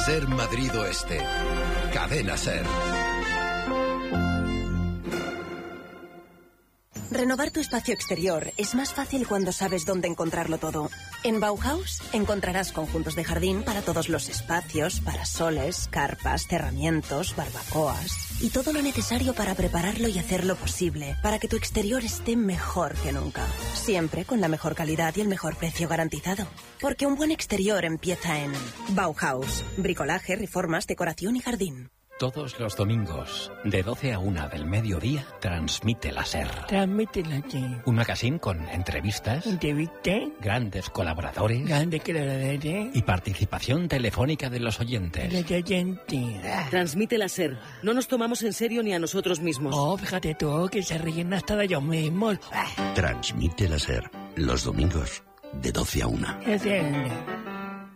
Ser Madrid Oeste. Cadena Ser. Renovar tu espacio exterior es más fácil cuando sabes dónde encontrarlo todo. En Bauhaus encontrarás conjuntos de jardín para todos los espacios, parasoles, carpas, cerramientos, barbacoas y todo lo necesario para prepararlo y hacerlo posible, para que tu exterior esté mejor que nunca. Siempre con la mejor calidad y el mejor precio garantizado. Porque un buen exterior empieza en Bauhaus. Bricolaje, reformas, decoración y jardín. Todos los domingos, de 12 a 1 del mediodía, transmite la SER. Transmite la SER. Un magazine con entrevistas, grandes colaboradores y participación telefónica de los oyentes. Transmite la SER. No nos tomamos en serio ni a nosotros mismos. Oh, fíjate tú, que se ríen hasta de ellos mismos. Transmite la SER. Los domingos, de 12 a 1.